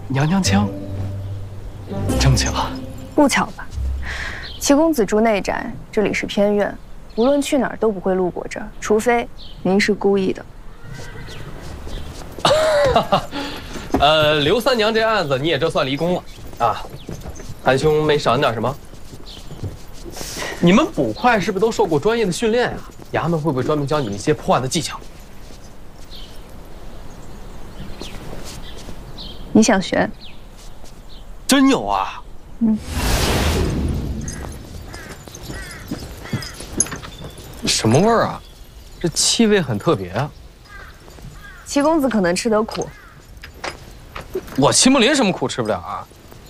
娘娘腔，这么巧？ 不巧吧？齐公子住内宅，这里是偏院，无论去哪儿都不会路过这儿，除非您是故意的。 刘三娘这案子你也这算离宫了啊？韩兄没赏你点什么？你们捕快是不是都受过专业的训练啊？衙门会不会专门教你们一些破案的技巧？ 你想学？ 真有啊！什么味儿啊？这气味很特别啊！ 齐公子可能吃得苦。 我齐木林什么苦吃不了啊？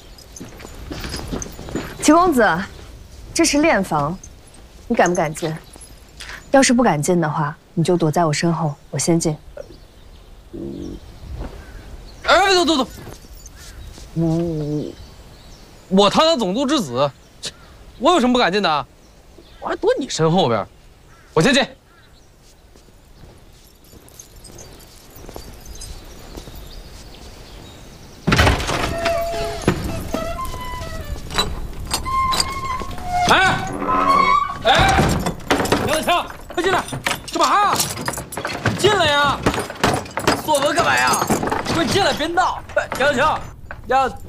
齐公子，这是练房，你敢不敢进？要是不敢进的话，你就躲在我身后，我先进。 哎，走，我堂堂总督之子，我有什么不敢进的？我还躲你身后边，我先进。杨子强，快进来！干嘛？进来呀！锁门干嘛呀？快进来，别闹！杨子强，